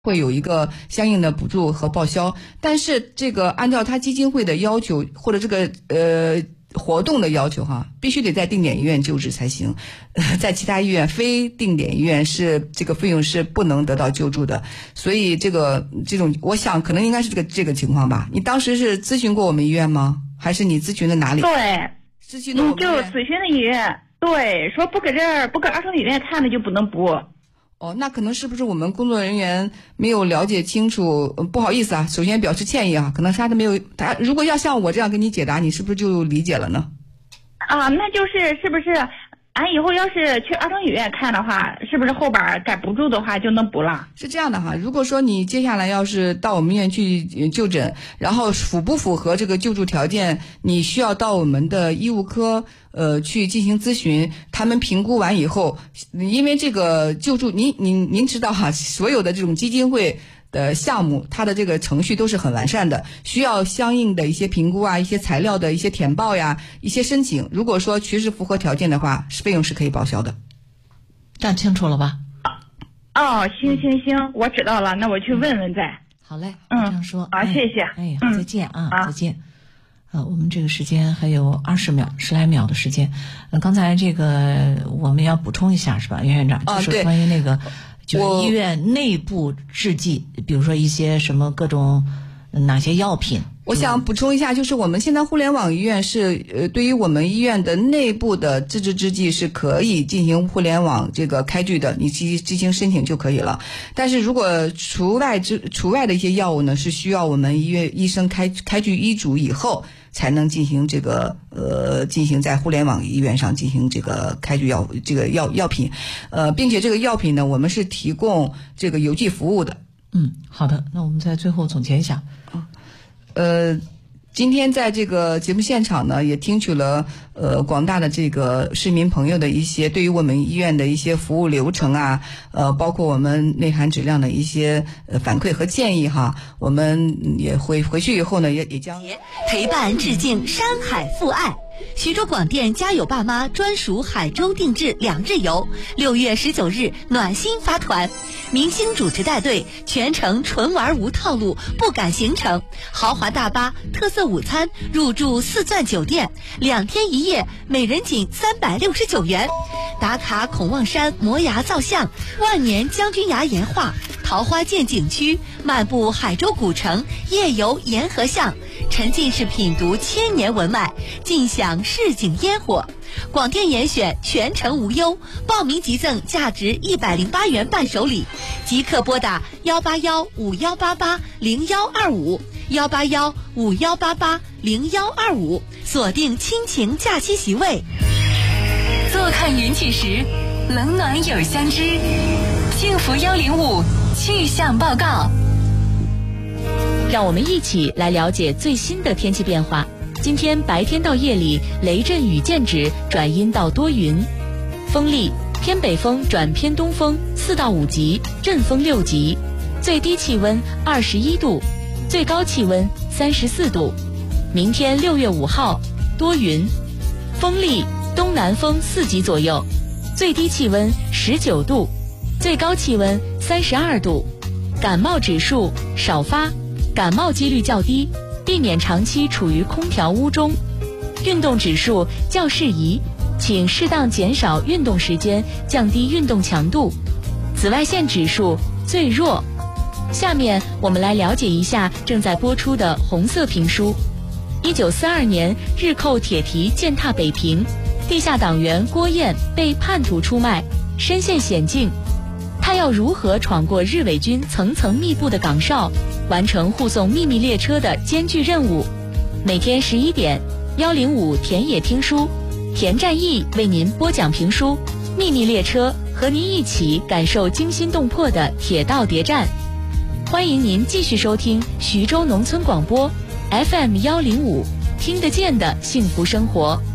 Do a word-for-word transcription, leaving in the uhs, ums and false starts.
会有一个相应的补助和报销，但是这个按照他基金会的要求或者这个呃活动的要求哈，必须得在定点医院救治才行，呃，在其他医院非定点医院是这个费用是不能得到救助的，所以这个这种我想可能应该是这个这个情况吧。你当时是咨询过我们医院吗？还是你咨询的哪里？ 对， 咨询的我们医院。 就咨询的医院，对，说不搁这儿不搁儿童医院看的就不能补。 哦，那可能是不是我们工作人员没有了解清楚？呃、不好意思啊，首先表示歉意啊，可能是他没有他如果要像我这样跟你解答，你是不是就理解了呢？ 啊，那就是是不是俺以后要是去儿童医院看的话，是不是后边该补助的话就能补了？ 是这样的哈，如果说你接下来要是到我们医院去就诊，然后符不符合这个救助条件，你需要到我们的医务科呃去进行咨询，他们评估完以后，因为这个救助，您您您知道哈，所有的这种基金会的项目，它的这个程序都是很完善的，需要相应的一些评估啊，一些材料的一些填报呀，一些申请。如果说确实符合条件的话，费用是可以报销的。 这样清楚了吧？ 哦，行行行，我知道了，那我去问问再。 好嘞， 嗯， 这样说。 好，谢谢。 哎，好，再见啊， 嗯、 再见。呃，我们这个时间还有二十秒，十来秒的时间。呃，刚才这个我们要补充一下是吧，袁院长？ 啊， 就是关于那个。就是医院内部制剂，比如说一些什么各种哪些药品。 我想补充一下，就是我们现在互联网医院是呃，对于我们医院的内部的自制制剂是可以进行互联网这个开具的，你进进行申请就可以了。但是如果除外之除外的一些药物呢，是需要我们医院医生开开具医嘱以后，才能进行这个呃进行在互联网医院上进行这个开具药这个药药品，呃，并且这个药品呢，我们是提供这个邮寄服务的。 嗯，好的，那我们在最后总结一下。 呃，今天在这个节目现场呢，也听取了呃广大的这个市民朋友的一些对于我们医院的一些服务流程啊，呃，包括我们内涵质量的一些呃反馈和建议哈。我们也回回去以后呢，也也将陪伴致敬山海父爱。徐州广电家有爸妈专属海州定制两日游，六月十九日暖心发团，明星主持带队，全程纯玩无套路，不赶行程，豪华大巴，特色午餐，入住四钻酒店，两天一夜，每人仅三百六十九元。打卡孔望山摩崖造像，万年将军崖岩画，桃花涧景区，漫步海州古城，夜游沿河巷，沉浸式品读千年文脉，尽享市井烟火。广电严选全程无忧，报名即赠价值一百零八元伴手礼，即刻拨打幺八幺五幺八八零幺二五幺八幺五幺八八零幺二五，锁定亲情假期席位。 坐看云起时，冷暖有相知。幸福幺零五气象报告， 让我们一起来了解最新的天气变化。今天白天到夜里，雷阵雨间止转阴到多云，风力偏北风转偏东风四到五级，阵风六级，最低气温二十一度，最高气温三十四度。明天六月五号，多云，风力东南风四级左右，最低气温十九度，最高气温三十二度。感冒指数少发，感冒几率较低，避免长期处于空调屋中。运动指数较适宜，请适当减少运动时间，降低运动强度。紫外线指数最弱。下面我们来了解一下正在播出的红色评书。一九四二年，日寇铁蹄践踏北平，地下党员郭燕被叛徒出卖，身陷险境。他要如何闯过日伪军层层密布的岗哨，完成护送秘密列车的艰巨任务？每天十一点，幺零五田野听书，田占义为您播讲评书《秘密列车》，和您一起感受惊心动魄的铁道谍战。欢迎您继续收听徐州农村广播 F M 幺零五，听得见的幸福生活。